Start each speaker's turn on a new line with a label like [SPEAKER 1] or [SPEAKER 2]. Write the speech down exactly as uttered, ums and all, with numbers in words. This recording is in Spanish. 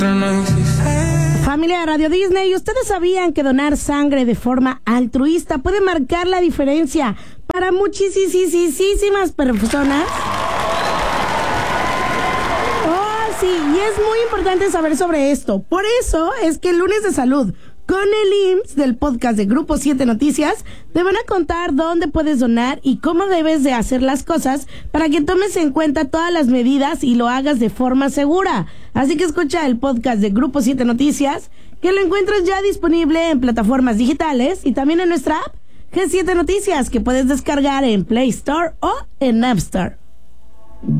[SPEAKER 1] Familia de Radio Disney, ¿ustedes sabían que donar sangre de forma altruista puede marcar la diferencia para muchísimas personas? Oh, sí, y es muy importante saber sobre esto. Por eso es que el lunes de salud con el I M S S del podcast de Grupo siete Noticias te van a contar dónde puedes donar y cómo debes de hacer las cosas para que tomes en cuenta todas las medidas y lo hagas de forma segura. Así que escucha el podcast de Grupo siete Noticias, que lo encuentras ya disponible en plataformas digitales y también en nuestra app G siete Noticias, que puedes descargar en Play Store o en App Store.